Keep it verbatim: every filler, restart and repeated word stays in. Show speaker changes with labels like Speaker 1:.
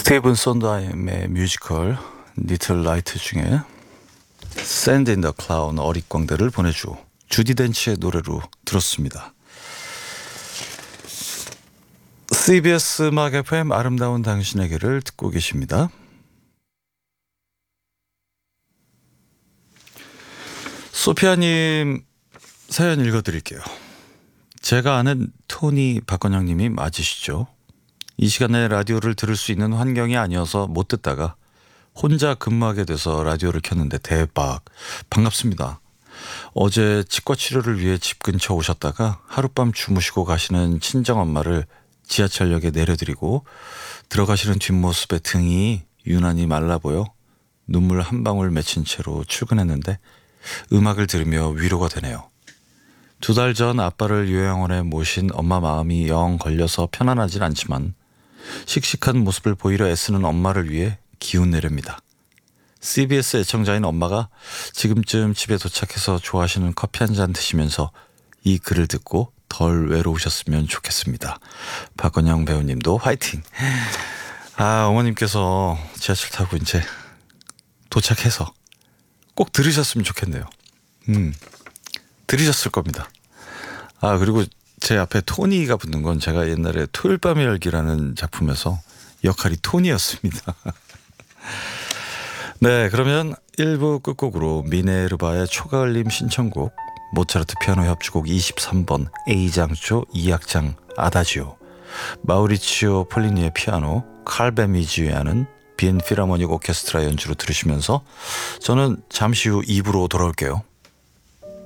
Speaker 1: 스티븐 sond하임의 뮤지컬 리틀 라이트 중에 Sand in the Cloud 어릿광대를 보내주 주디 덴치의 노래로 들었습니다. 씨비에스 음악 에프엠 아름다운 당신에게를 듣고 계십니다. 소피아님 사연 읽어드릴게요. 제가 아는 토니 박건영님이 맞으시죠? 이 시간에 라디오를 들을 수 있는 환경이 아니어서 못 듣다가 혼자 근무하게 돼서 라디오를 켰는데 대박 반갑습니다. 어제 치과 치료를 위해 집 근처 오셨다가 하룻밤 주무시고 가시는 친정엄마를 지하철역에 내려드리고 들어가시는 뒷모습에 등이 유난히 말라 보여 눈물 한 방울 맺힌 채로 출근했는데 음악을 들으며 위로가 되네요. 두 달 전 아빠를 요양원에 모신 엄마 마음이 영 걸려서 편안하진 않지만 씩씩한 모습을 보이려 애쓰는 엄마를 위해 기운 내렵니다. 씨비에스 애청자인 엄마가 지금쯤 집에 도착해서 좋아하시는 커피 한 잔 드시면서 이 글을 듣고 덜 외로우셨으면 좋겠습니다. 박건영 배우님도 화이팅! 아, 어머님께서 지하철 타고 이제 도착해서 꼭 들으셨으면 좋겠네요. 음, 들으셨을 겁니다. 아, 그리고 제 앞에 토니가 붙는 건 제가 옛날에 토요일 밤의 열기라는 작품에서 역할이 토니였습니다. 네, 그러면 일 부 끝곡으로 미네르바의 초가을님 신청곡 모차르트 피아노 협주곡 이십삼 번 A장조 이 악장 아다지오 마우리치오 폴리니의 피아노 칼베미지에 하는 빈 필하모닉 오케스트라 연주로 들으시면서 저는 잠시 후 이 부로 돌아올게요.